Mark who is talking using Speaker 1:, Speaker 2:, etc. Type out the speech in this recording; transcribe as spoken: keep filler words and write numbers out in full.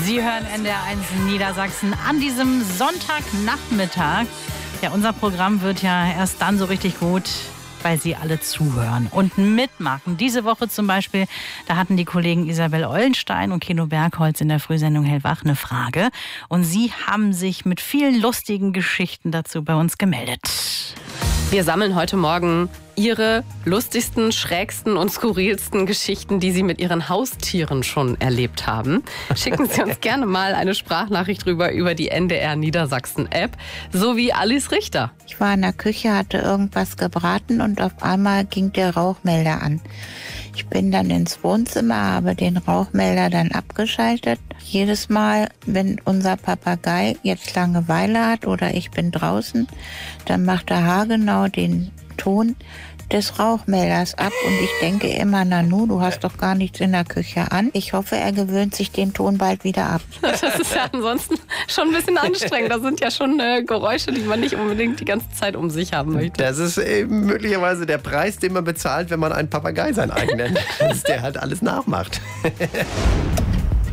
Speaker 1: Sie hören N D R eins Niedersachsen an diesem Sonntagnachmittag. Ja, unser Programm wird ja erst dann so richtig gut, weil Sie alle zuhören und mitmachen. Diese Woche zum Beispiel, da hatten die Kollegen Isabel Eulenstein und Keno Bergholz in der Frühsendung Hellwach eine Frage. Und Sie haben sich mit vielen lustigen Geschichten dazu bei uns gemeldet.
Speaker 2: Wir sammeln heute Morgen Ihre lustigsten, schrägsten und skurrilsten Geschichten, die Sie mit Ihren Haustieren schon erlebt haben. Schicken Sie uns gerne mal eine Sprachnachricht rüber über die N D R Niedersachsen-App, so wie Alice Richter.
Speaker 3: Ich war in der Küche, hatte irgendwas gebraten und auf einmal ging der Rauchmelder an. Ich bin dann ins Wohnzimmer, habe den Rauchmelder dann abgeschaltet. Jedes Mal, wenn unser Papagei jetzt Langeweile hat oder ich bin draußen, dann macht er haargenau den Ton des Rauchmelders ab und ich denke immer, Nanu, du hast doch gar nichts in der Küche an. Ich hoffe, er gewöhnt sich den Ton bald wieder ab.
Speaker 2: Das ist ja ansonsten schon ein bisschen anstrengend. Das sind ja schon äh, Geräusche, die man nicht unbedingt die ganze Zeit um sich haben möchte.
Speaker 4: Das ist eben möglicherweise der Preis, den man bezahlt, wenn man einen Papagei sein eigen nennt, dass der halt alles nachmacht.